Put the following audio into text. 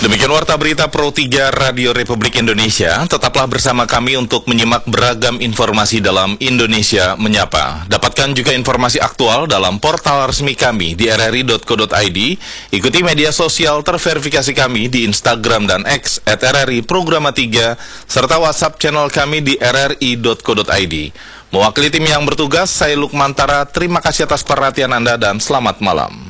Demikian Warta Berita Pro 3 Radio Republik Indonesia. Tetaplah bersama kami untuk menyimak beragam informasi dalam Indonesia Menyapa. Dapatkan juga informasi aktual dalam portal resmi kami di rri.co.id. Ikuti media sosial terverifikasi kami di Instagram dan X @RRI Programa 3, serta WhatsApp channel kami di rri.co.id. Mewakili tim yang bertugas, saya Lukmantara. Terima kasih atas perhatian Anda dan selamat malam.